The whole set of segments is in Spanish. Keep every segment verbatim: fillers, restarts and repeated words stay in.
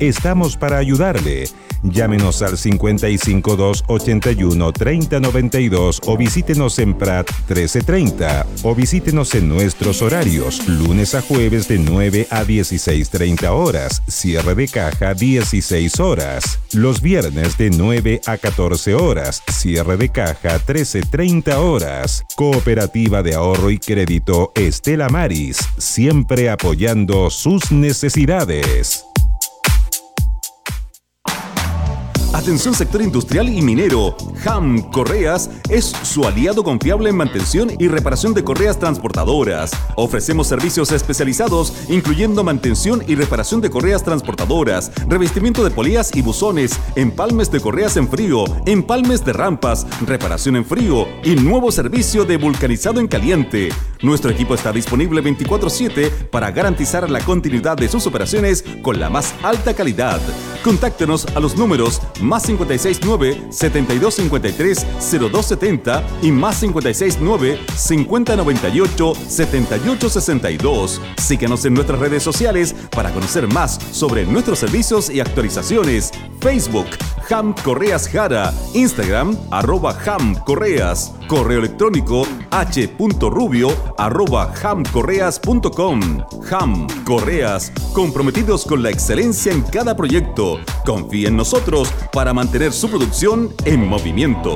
Estamos para ayudarle. Llámenos al cincuenta y cinco, dos ochenta y uno, treinta noventa y dos o visítenos en Prat trece treinta o visítenos en nuestros horarios, lunes a jueves de nueve a dieciséis treinta horas, cierre de caja dieciséis horas, los viernes de nueve a catorce horas, cierre de caja trece treinta horas. Cooperativa de Ahorro y Crédito Estela Maris, siempre apoyando sus necesidades. Atención sector industrial y minero. H A M Correas es su aliado confiable en mantención y reparación de correas transportadoras. Ofrecemos servicios especializados, incluyendo mantención y reparación de correas transportadoras, revestimiento de polías y buzones, empalmes de correas en frío, empalmes de rampas, reparación en frío y nuevo servicio de vulcanizado en caliente. Nuestro equipo está disponible veinticuatro siete para garantizar la continuidad de sus operaciones con la más alta calidad. Contáctenos a los números más cincuenta y seis nueve, setenta y dos cincuenta y tres, cero dos setenta y más cincuenta y seis nueve, cincuenta noventa y ocho, setenta y ocho sesenta y dos. Síganos en nuestras redes sociales para conocer más sobre nuestros servicios y actualizaciones. Facebook, H A M Correas Jara. Instagram, arroba H A M Correas. Correo electrónico, h.rubio, arroba hamcorreas punto com. H A M Correas, comprometidos con la excelencia en cada proyecto. Confíe en nosotros para mantener su producción en movimiento.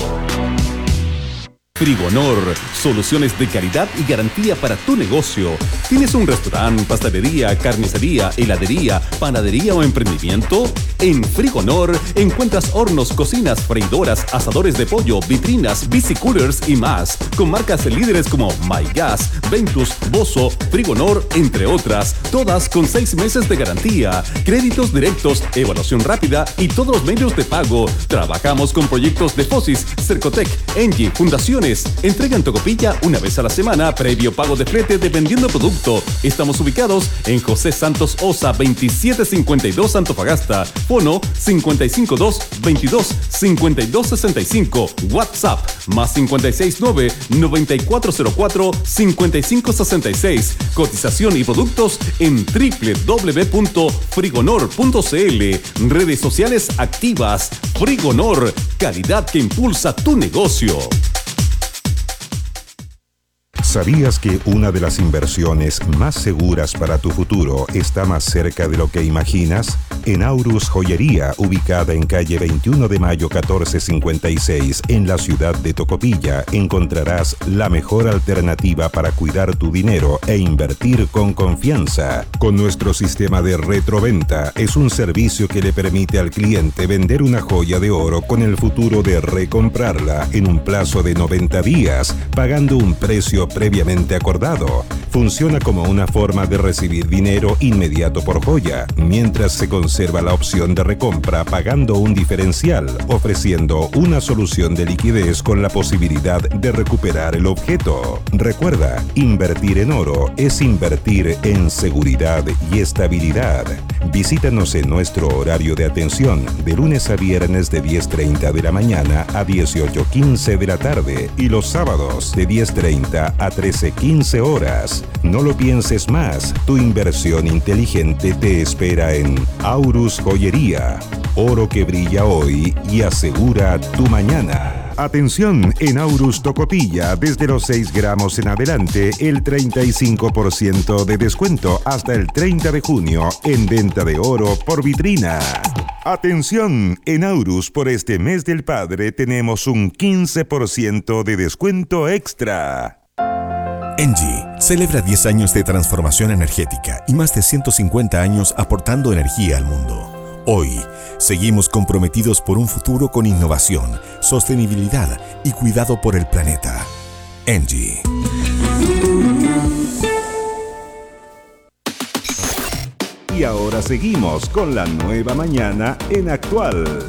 Frigonor, soluciones de calidad y garantía para tu negocio. ¿Tienes un restaurante, pastelería, carnicería, heladería, panadería o emprendimiento? En Frigonor encuentras hornos, cocinas, freidoras, asadores de pollo, vitrinas, bicicoolers y más, con marcas líderes como MyGas, Ventus, Bosso, Frigonor, entre otras, todas con seis meses de garantía, créditos directos, evaluación rápida y todos los medios de pago. Trabajamos con proyectos de Fosis, Cercotec, Engie, fundaciones. Entrega en Tocopilla una vez a la semana, previo pago de flete dependiendo producto. Estamos ubicados en José Santos Osa veintisiete cincuenta y dos Antofagasta. Fono cincuenta y cinco dos veintidós cincuenta y dos sesenta y cinco. WhatsApp más cincuenta y seis nueve noventa y cuatro cero cuatro cincuenta y cinco sesenta y seis. Cotización y productos en doble u doble u doble u punto frigonor punto c l. Redes sociales activas. Frigonor, calidad que impulsa tu negocio. ¿Sabías que una de las inversiones más seguras para tu futuro está más cerca de lo que imaginas? En Aurus Joyería, ubicada en calle veintiuno de mayo catorce cincuenta y seis, en la ciudad de Tocopilla, encontrarás la mejor alternativa para cuidar tu dinero e invertir con confianza. Con nuestro sistema de retroventa, es un servicio que le permite al cliente vender una joya de oro con el futuro de recomprarla en un plazo de noventa días, pagando un precio previamente acordado. Funciona como una forma de recibir dinero inmediato por joya, mientras se conserva la opción de recompra pagando un diferencial, ofreciendo una solución de liquidez con la posibilidad de recuperar el objeto. Recuerda, invertir en oro es invertir en seguridad y estabilidad. Visítanos en nuestro horario de atención de lunes a viernes de diez treinta de la mañana a dieciocho quince de la tarde y los sábados de diez treinta a trece quince horas. No lo pienses más, tu inversión inteligente te espera en Aurus Joyería. Oro que brilla hoy y asegura tu mañana. Atención, en Aurus Tocopilla, desde los seis gramos en adelante, el treinta y cinco por ciento de descuento hasta el treinta de junio en venta de oro por vitrina. Atención, en Aurus por este mes del padre tenemos un quince por ciento de descuento extra. Engie celebra diez años de transformación energética y más de ciento cincuenta años aportando energía al mundo. Hoy, seguimos comprometidos por un futuro con innovación, sostenibilidad y cuidado por el planeta. Engie. Y ahora seguimos con la nueva mañana en Actual.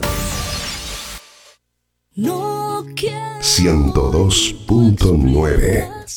No quiero ciento dos punto nueve.